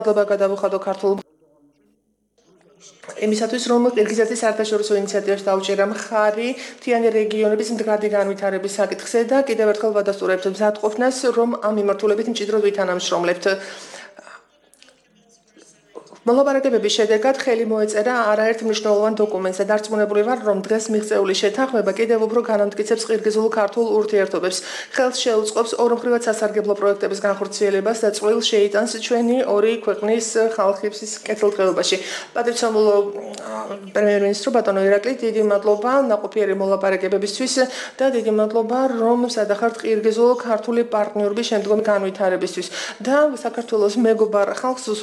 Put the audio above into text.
მადლობა გადავუხადო ქართულ იმისათვის რომ ყირგიზეთის საერთაშორისო ინიციატივებს დაუჭერა მხარი მთიანი რეგიონების მდგრადი განვითარების საკითხზე და კიდევ ერთხელ ვადასტურებთ მზადყოფნას რომ ამ მიმართულებით მჭიდროდ ვითანამშრომლებთ. მოლაპარაკებების შედეგად ხელი მოეწერა არაერთ მნიშვნელოვან დოკუმენტს და დარწმუნებული ვარ, რომ დღეს მიღწეული შეთანხმება კიდევ უფრო განამტკიცებს ყირგიზულ-ქართულ ურთიერთობებს, ხელს შეუწყობს ორმხრივად სასარგებლო პროექტების განხორციელებას და წვრილს შეიტანს ჩვენი ორი ქვეყნის ხალხის კეთილდღეობაში. პატრიციომულო პრემიერ-მინისტრო ბატონო ირაკლი, დიდი მადლობა ნაყოფიერი მოლაპარაკებებისთვის და დიდი მადლობა, რომ სადახართ ყირგიზულ-ქართული პარტნიორობის შემდგომი განვითარებისთვის და საქართველოს მეგობარ ხალხს